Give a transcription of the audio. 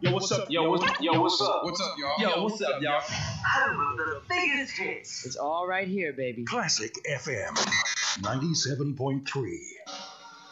what's up? What's up? What's up, y'all? Yo, what's up, y'all? Home of the biggest hits. It's all right here, baby. Classic FM 97.3.